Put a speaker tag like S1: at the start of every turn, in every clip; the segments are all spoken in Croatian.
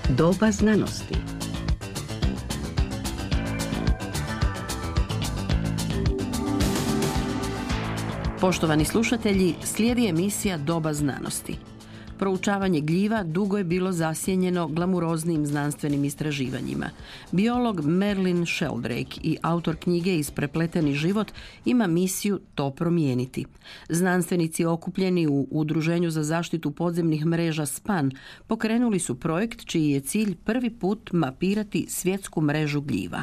S1: Doba znanosti. Poštovani slušatelji, slijedi emisija Doba znanosti. Proučavanje gljiva dugo je bilo zasjenjeno glamuroznim znanstvenim istraživanjima. Biolog Merlin Sheldrake i autor knjige Isprepleteni život ima misiju to promijeniti. Znanstvenici okupljeni u Udruženju za zaštitu podzemnih mreža SPAN pokrenuli su projekt čiji je cilj prvi put mapirati svjetsku mrežu gljiva.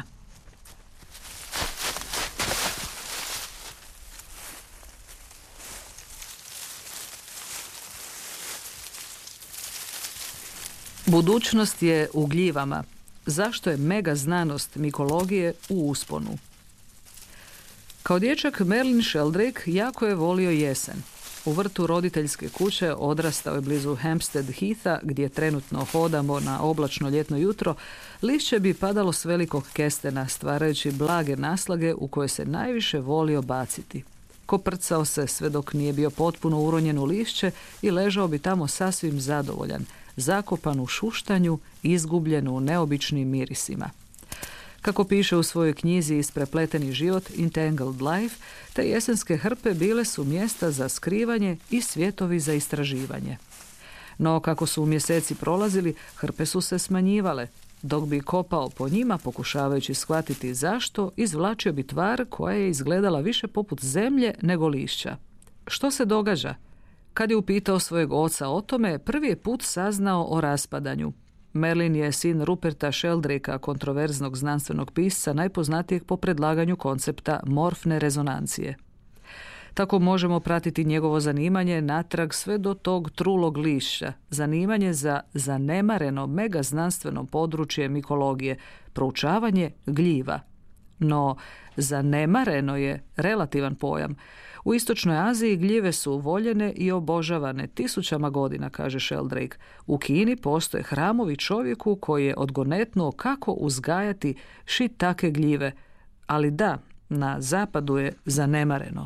S2: Budućnost je u gljivama. Zašto je mega znanost mikologije u usponu? Kao dječak Merlin Sheldrake jako je volio jesen. U vrtu roditeljske kuće odrastao je blizu Hampstead Heatha, gdje trenutno hodamo na oblačno ljetno jutro. Lišće bi padalo s velikog kestena, stvarajući blage naslage u koje se najviše volio baciti. Koprcao se sve dok nije bio potpuno uronjen u lišće i ležao bi tamo sasvim zadovoljan, zakopan u šuštanju, izgubljen u neobičnim mirisima. Kako piše u svojoj knjizi Isprepleteni život, Entangled Life, te jesenske hrpe bile su mjesta za skrivanje i svjetovi za istraživanje. No, kako su mjeseci prolazili, hrpe su se smanjivale. Dok bi kopao po njima, pokušavajući shvatiti zašto, izvlačio bi tvar koja je izgledala više poput zemlje nego lišća. Što se događa? Kad je upitao svojeg oca o tome, prvi je put saznao o raspadanju. Merlin je sin Ruperta Sheldrakea, kontroverznog znanstvenog pisca, najpoznatijeg po predlaganju koncepta morfne rezonancije. Tako možemo pratiti njegovo zanimanje natrag sve do tog trulog lišća, zanimanje za zanemareno mega znanstveno područje mikologije, proučavanje gljiva. No, zanemareno je relativan pojam. U Istočnoj Aziji gljive su voljene i obožavane tisućama godina, kaže Sheldrake. U Kini postoje hramovi čovjeku koji je odgonetnuo kako uzgajati shiitake gljive. Ali da, na zapadu je zanemareno.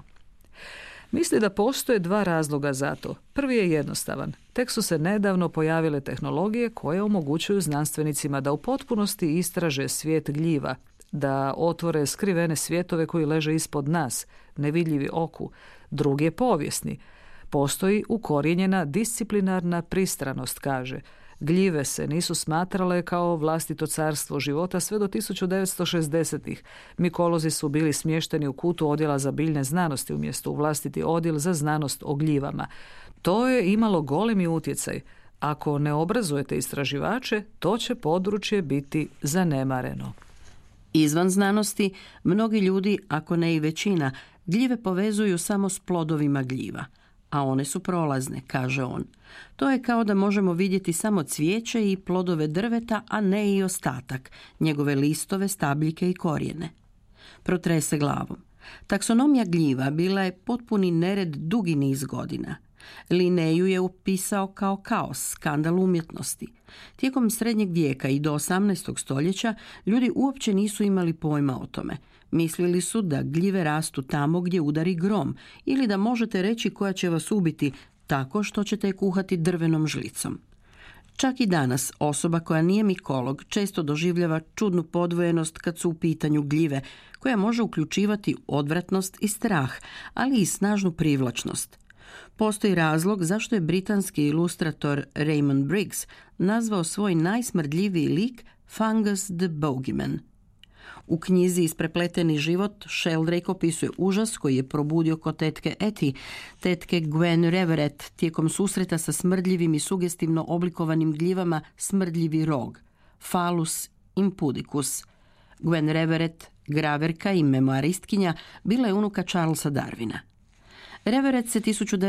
S2: Misli da postoje dva razloga za to. Prvi je jednostavan. Tek su se nedavno pojavile tehnologije koje omogućuju znanstvenicima da u potpunosti istraže svijet gljiva, da otvore skrivene svjetove koji leže ispod nas, nevidljivi oku. Drugi je povijesni. Postoji ukorijenjena disciplinarna pristranost, kaže. Gljive se nisu smatrale kao vlastito carstvo života sve do 1960-ih. Mikolozi su bili smješteni u kutu odjela za biljne znanosti umjesto u vlastiti odjel za znanost o gljivama. To je imalo golemi utjecaj. Ako ne obrazujete istraživače, to će područje biti zanemareno.
S1: Izvan znanosti, mnogi ljudi, ako ne i većina, gljive povezuju samo s plodovima gljiva, a one su prolazne, kaže on. To je kao da možemo vidjeti samo cvijeće i plodove drveta, a ne i ostatak, njegove listove, stabljike i korijene. Protrese glavom. Taksonomija gljiva bila je potpuni nered dugi niz godina. Linneju je upisao kao kaos, skandal umjetnosti. Tijekom srednjeg vijeka i do 18. stoljeća ljudi uopće nisu imali pojma o tome. Mislili su da gljive rastu tamo gdje udari grom ili da možete reći koja će vas ubiti tako što ćete je kuhati drvenom žlicom. Čak i danas osoba koja nije mikolog često doživljava čudnu podvojenost kad su u pitanju gljive, koja može uključivati odvratnost i strah, ali i snažnu privlačnost. Postoji razlog zašto je britanski ilustrator Raymond Briggs nazvao svoj najsmrdljiviji lik Fungus the Bogeyman. U knjizi Isprepleteni život Sheldrake opisuje užas koji je probudio kod tetke Etty, tetke Gwen Reveret, tijekom susreta sa smrdljivim i sugestivno oblikovanim gljivama smrdljivi rog, Phallus impudicus. Gwen Reveret, graverka i memoaristkinja, bila je unuka Charlesa Darwina. Reveret se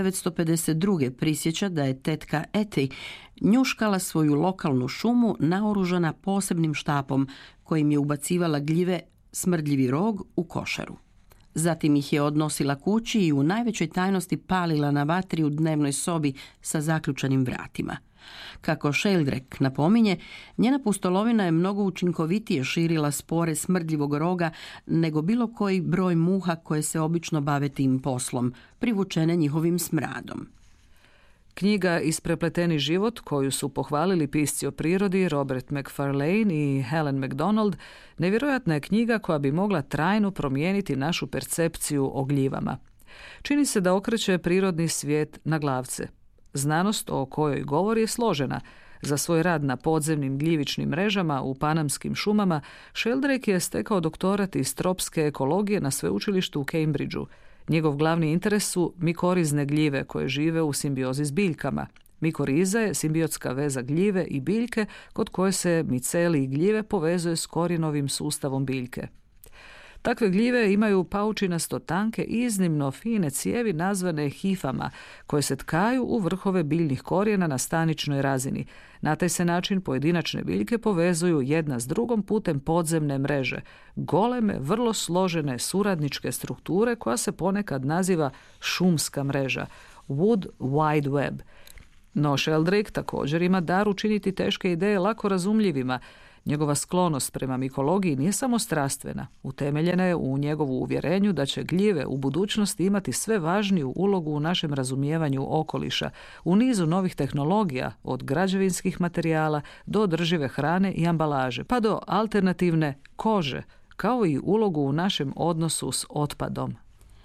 S1: 1952. prisjeća da je tetka Etty njuškala svoju lokalnu šumu naoružana posebnim štapom kojim je ubacivala gljive smrdljivi rog u košaru. Zatim ih je odnosila kući i u najvećoj tajnosti palila na vatri u dnevnoj sobi sa zaključanim vratima. Kako Sheldrake napominje, njena pustolovina je mnogo učinkovitije širila spore smrdljivog roga nego bilo koji broj muha koje se obično bave tim poslom, privučene njihovim smradom.
S2: Knjiga Isprepleteni život, koju su pohvalili pisci o prirodi Robert Macfarlane i Helen MacDonald, nevjerojatna je knjiga koja bi mogla trajno promijeniti našu percepciju o gljivama. Čini se da okreće prirodni svijet na glavce. Znanost o kojoj govori je složena. Za svoj rad na podzemnim gljivičnim mrežama u panamskim šumama, Sheldrake je stekao doktorat iz tropske ekologije na sveučilištu u Cambridgeu. Njegov glavni interes su mikorizne gljive koje žive u simbiozi s biljkama. Mikoriza je simbiotska veza gljive i biljke kod koje se micelij gljive povezuje s korijenovim sustavom biljke. Takve gljive imaju paučinasto tanke i iznimno fine cijevi nazvane hifama, koje se tkaju u vrhove biljnih korijena na staničnoj razini. Na taj se način pojedinačne biljke povezuju jedna s drugom putem podzemne mreže, goleme, vrlo složene suradničke strukture koja se ponekad naziva šumska mreža, Wood Wide Web. No Sheldrake također ima dar učiniti teške ideje lako razumljivima. Njegova sklonost prema mikologiji nije samo strastvena, utemeljena je u njegovu uvjerenju da će gljive u budućnosti imati sve važniju ulogu u našem razumijevanju okoliša, u nizu novih tehnologija, od građevinskih materijala do održive hrane i ambalaže, pa do alternativne kože, kao i ulogu u našem odnosu s otpadom.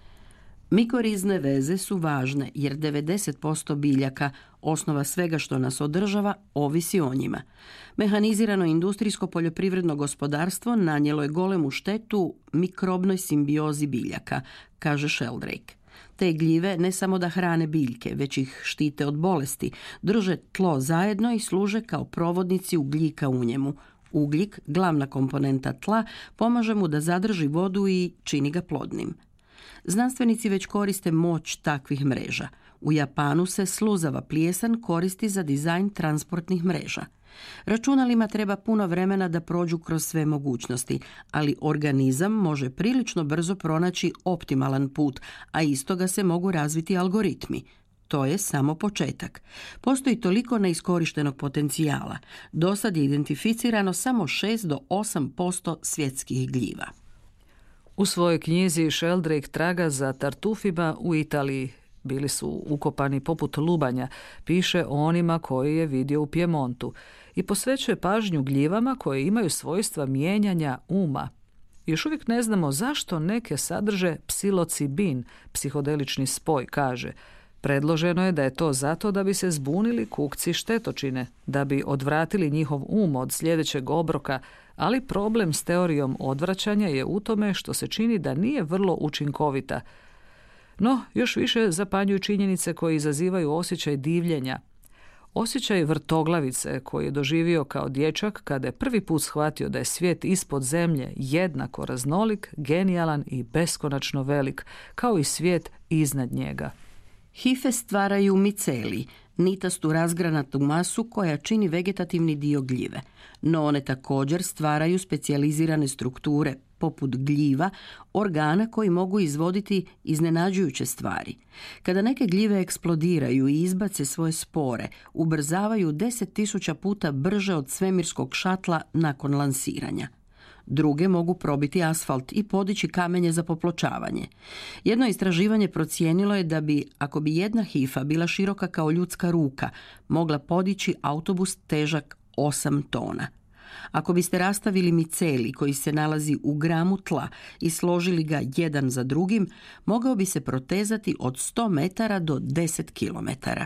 S1: Mikorizne veze su važne jer 90% biljaka, osnova svega što nas održava, ovisi o njima. Mehanizirano industrijsko poljoprivredno gospodarstvo nanijelo je golemu štetu mikrobnoj simbiozi biljaka, kaže Sheldrake. Te gljive ne samo da hrane biljke, već ih štite od bolesti, drže tlo zajedno i služe kao provodnici ugljika u njemu. Ugljik, glavna komponenta tla, pomaže mu da zadrži vodu i čini ga plodnim. Znanstvenici već koriste moć takvih mreža. U Japanu se sluzava plijesan koristi za dizajn transportnih mreža. Računalima treba puno vremena da prođu kroz sve mogućnosti, ali organizam može prilično brzo pronaći optimalan put, a iz toga se mogu razviti algoritmi. To je samo početak. Postoji toliko neiskorištenog potencijala. Dosad je identificirano samo 6 do 8% svjetskih gljiva.
S2: U svojoj knjizi Sheldrake traga za tartufima u Italiji. Bili su ukopani poput lubanja, piše o onima koje je vidio u Pjemontu i posvećuje pažnju gljivama koje imaju svojstva mijenjanja uma. Još uvijek ne znamo zašto neke sadrže psilocibin, psihodelični spoj, kaže. Predloženo je da je to zato da bi se zbunili kukci štetočine, da bi odvratili njihov um od sljedećeg obroka, ali problem s teorijom odvraćanja je u tome što se čini da nije vrlo učinkovita. No, još više zapanjuju činjenice koje izazivaju osjećaj divljenja. Osjećaj vrtoglavice koji je doživio kao dječak kada je prvi put shvatio da je svijet ispod zemlje jednako raznolik, genijalan i beskonačno velik, kao i svijet iznad njega.
S1: Hife stvaraju micelij, nitastu razgranatu masu koja čini vegetativni dio gljive, no one također stvaraju specijalizirane strukture, poput gljiva, organa koji mogu izvoditi iznenađujuće stvari. Kada neke gljive eksplodiraju i izbace svoje spore, ubrzavaju 10.000 puta brže od svemirskog šatla nakon lansiranja. Druge mogu probiti asfalt i podići kamenje za popločavanje. Jedno istraživanje procijenilo je da bi, ako bi jedna hifa bila široka kao ljudska ruka, mogla podići autobus težak 8 tona. Ako biste rastavili micelij koji se nalazi u gramu tla i složili ga jedan za drugim, mogao bi se protezati od 100 metara do 10 kilometara.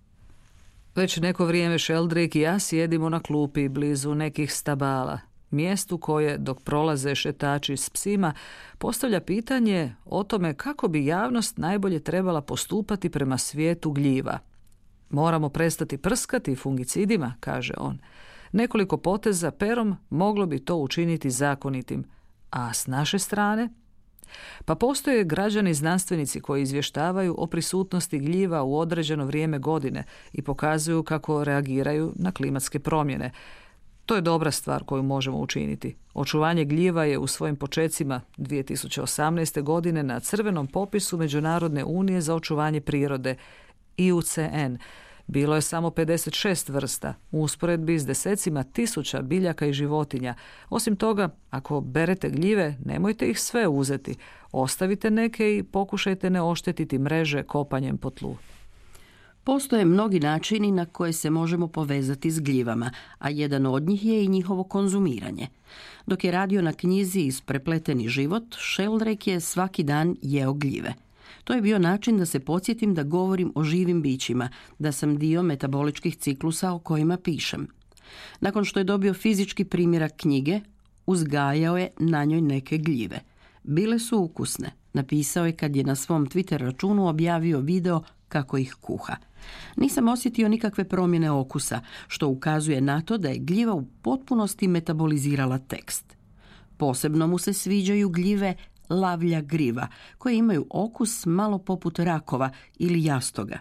S2: Već neko vrijeme Sheldrake i ja sjedimo na klupi blizu nekih stabala, mjestu koje, dok prolaze šetači s psima, postavlja pitanje o tome kako bi javnost najbolje trebala postupati prema svijetu gljiva. Moramo prestati prskati fungicidima, kaže on. Nekoliko poteza perom moglo bi to učiniti zakonitim. A s naše strane? Pa postoje građani znanstvenici koji izvještavaju o prisutnosti gljiva u određeno vrijeme godine i pokazuju kako reagiraju na klimatske promjene. To je dobra stvar koju možemo učiniti. Očuvanje gljiva je u svojim počecima 2018. godine na crvenom popisu Međunarodne unije za očuvanje prirode, IUCN. Bilo je samo 56 vrsta, u usporedbi s desecima tisuća biljaka i životinja. Osim toga, ako berete gljive, nemojte ih sve uzeti. Ostavite neke i pokušajte ne oštetiti mreže kopanjem po tlu.
S1: Postoje mnogi načini na koje se možemo povezati s gljivama, a jedan od njih je i njihovo konzumiranje. Dok je radio na knjizi Isprepleteni život, Sheldrake je svaki dan jeo gljive. To je bio način da se podsjetim da govorim o živim bićima, da sam dio metaboličkih ciklusa o kojima pišem. Nakon što je dobio fizički primjerak knjige, uzgajao je na njoj neke gljive. Bile su ukusne, napisao je kad je na svom Twitter računu objavio video kako ih kuha. Nisam osjetio nikakve promjene okusa, što ukazuje na to da je gljiva u potpunosti metabolizirala tekst. Posebno mu se sviđaju gljive lavlja griva, koje imaju okus malo poput rakova ili jastoga.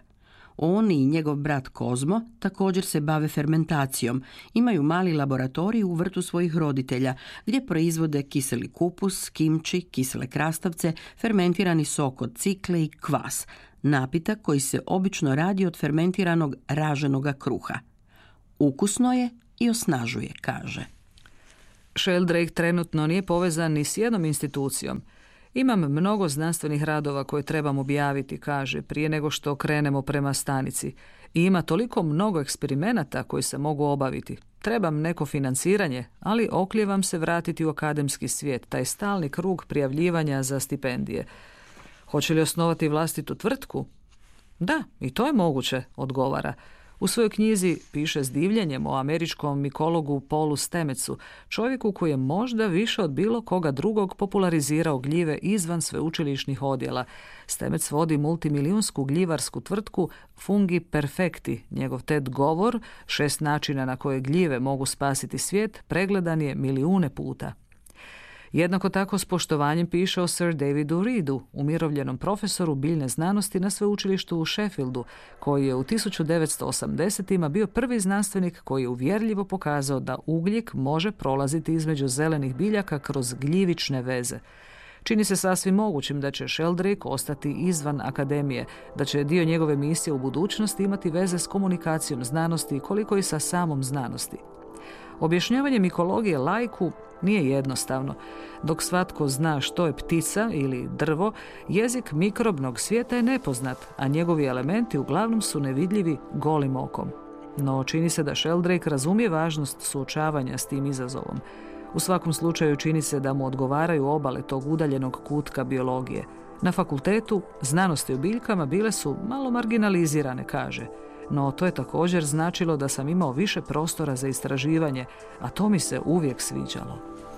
S1: On i njegov brat Kozmo također se bave fermentacijom. Imaju mali laboratorij u vrtu svojih roditelja, gdje proizvode kiseli kupus, kimči, kisele krastavce, fermentirani sok od cikle i kvas, napitak koji se obično radi od fermentiranog raženoga kruha. Ukusno je i osnažuje, kaže.
S2: Sheldrake trenutno nije povezan ni s jednom institucijom. Imam mnogo znanstvenih radova koje trebam objaviti, kaže, prije nego što krenemo prema stanici. I ima toliko mnogo eksperimenata koji se mogu obaviti. Trebam neko financiranje, ali okljevam se vratiti u akademski svijet, taj stalni krug prijavljivanja za stipendije. Hoće li osnovati vlastitu tvrtku? Da, i to je moguće, odgovara. U svojoj knjizi piše s divljenjem o američkom mikologu Paulu Stammetsu, čovjeku koji je možda više od bilo koga drugog popularizirao gljive izvan sveučilišnih odjela. Stamets vodi multimilijunsku gljivarsku tvrtku Fungi Perfecti. Njegov TED govor, 6 načina na koje gljive mogu spasiti svijet, pregledan je milijune puta. Jednako tako s poštovanjem piše o Sir Davidu Reedu, umirovljenom profesoru biljne znanosti na sveučilištu u Sheffieldu, koji je u 1980-ima bio prvi znanstvenik koji je uvjerljivo pokazao da ugljik može prolaziti između zelenih biljaka kroz gljivične veze. Čini se sasvim mogućim da će Sheldrake ostati izvan akademije, da će dio njegove misije u budućnosti imati veze s komunikacijom znanosti koliko i sa samom znanosti. Objašnjavanje mikologije laiku nije jednostavno. Dok svatko zna što je ptica ili drvo, jezik mikrobnog svijeta je nepoznat, a njegovi elementi uglavnom su nevidljivi golim okom. No čini se da Sheldrake razumije važnost suočavanja s tim izazovom. U svakom slučaju čini se da mu odgovaraju obale tog udaljenog kutka biologije. Na fakultetu znanosti o biljkama bile su malo marginalizirane, kaže. No to je također značilo da sam imao više prostora za istraživanje, a to mi se uvijek sviđalo.